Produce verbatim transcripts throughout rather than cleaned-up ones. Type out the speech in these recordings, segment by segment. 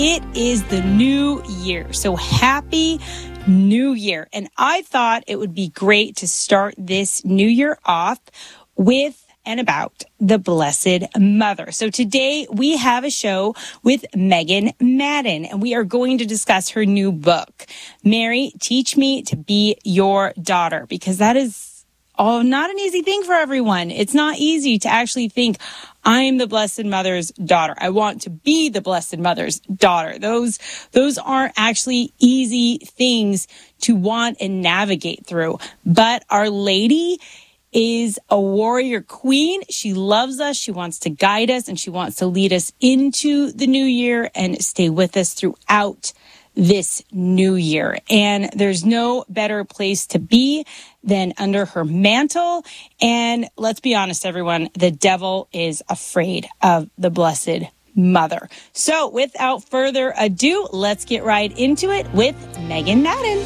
It is the new year, so happy new year. And I thought it would be great to start this new year off with and about the Blessed Mother. So today we have a show with Megan Madden, and we are going to discuss her new book, Mary, Teach Me to Be Your Daughter, because that is Oh, not an easy thing for everyone. It's not easy to actually think, I'm the Blessed Mother's daughter. I want to be the Blessed Mother's daughter. Those, those aren't actually easy things to want and navigate through. But Our Lady is a warrior queen. She loves us. She wants to guide us, and she wants to lead us into the new year and stay with us throughout this new year. And there's no better place to be than under her mantle. And let's be honest, everyone, the devil is afraid of the Blessed Mother. So without further ado, let's get right into it with Megan Madden.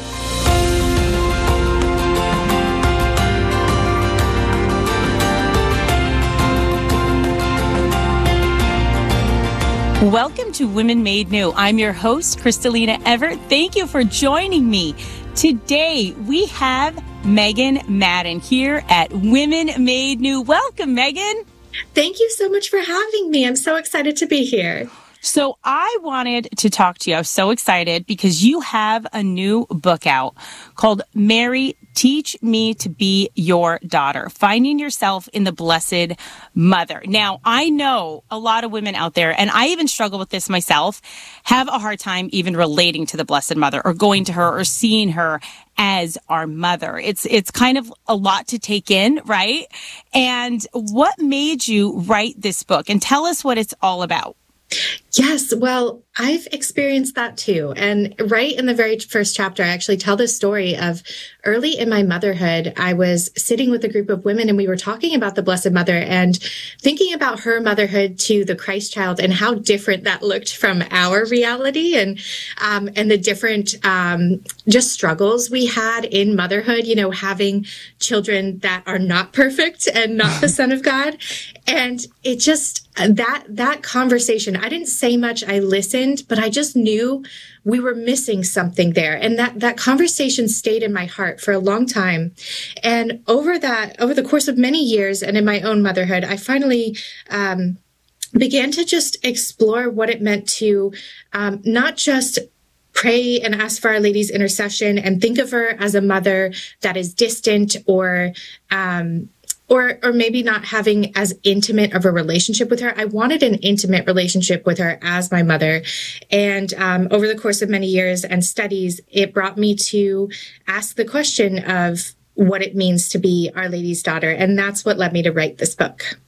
Welcome to Women Made New. I'm your host, Kristalina Everett. Thank you for joining me. Today, we have Megan Madden here at Women Made New. Welcome, Megan. Thank you so much for having me. I'm so excited to be here. So I wanted to talk to you. I was so excited because you have a new book out called Mary, Teach Me to Be Your Daughter, Finding Yourself in the Blessed Mother. Now, I know a lot of women out there, and I even struggle with this myself, have a hard time even relating to the Blessed Mother or going to her or seeing her as our mother. It's it's kind of a lot to take in, right? And what made you write this book? And tell us what it's all about. Yes, well, I've experienced that too. And right in the very first chapter, I actually tell this story of early in my motherhood, I was sitting with a group of women and we were talking about the Blessed Mother and thinking about her motherhood to the Christ child and how different that looked from our reality and um, and the different um, just struggles we had in motherhood, you know, having children that are not perfect and not the Son of God. And it just, that, that conversation, I didn't say much, I listened, but I just knew we were missing something there. And that, that conversation stayed in my heart for a long time. And over that, over the course of many years and in my own motherhood, I finally, um, began to just explore what it meant to, um, not just pray and ask for Our Lady's intercession and think of her as a mother that is distant or, um, Or or maybe not having as intimate of a relationship with her. I wanted an intimate relationship with her as my mother. And um, over the course of many years and studies, it brought me to ask the question of what it means to be Our Lady's daughter. And that's what led me to write this book.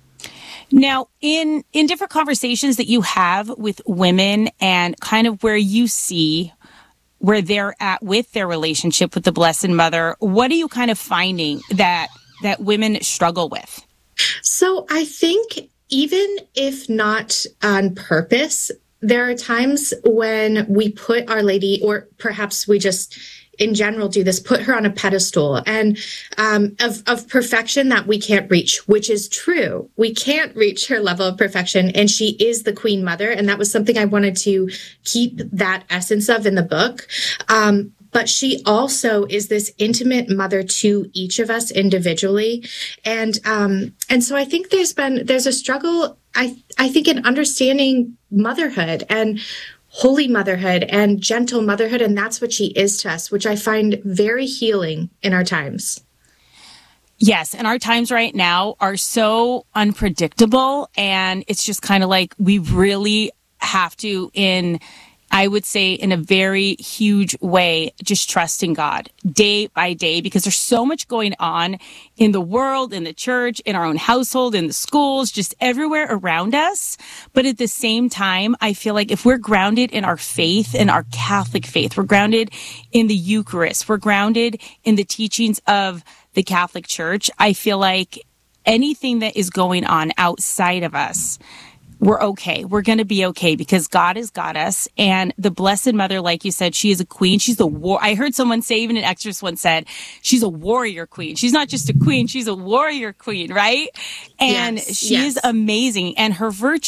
Now, in, in different conversations that you have with women and kind of where you see where they're at with their relationship with the Blessed Mother, what are you kind of finding that that women struggle with? So I think even if not on purpose, there are times when we put Our Lady, or perhaps we just in general do this, put her on a pedestal and um, of, of perfection that we can't reach, which is true. We can't reach her level of perfection, and she is the Queen Mother. And that was something I wanted to keep that essence of in the book. Um, But she also is this intimate mother to each of us individually. And, um, and so I think there's been, there's a struggle, I, I think in understanding motherhood and holy motherhood and gentle motherhood. And that's what she is to us, which I find very healing in our times. Yes. And our times right now are so unpredictable. And it's just kind of like we really have to, in I would say in a very huge way, just trusting God day by day, because there's so much going on in the world, in the church, in our own household, in the schools, just everywhere around us. But at the same time, I feel like if we're grounded in our faith, in our Catholic faith, we're grounded in the Eucharist, we're grounded in the teachings of the Catholic Church, I feel like anything that is going on outside of us, we're okay. We're going to be okay because God has got us. And the Blessed Mother, like you said, she is a queen. She's a war. I heard someone say, even an exorcist once said, she's a warrior queen. She's not just a queen. She's a warrior queen, right? And yes, she yes. is amazing. And her virtue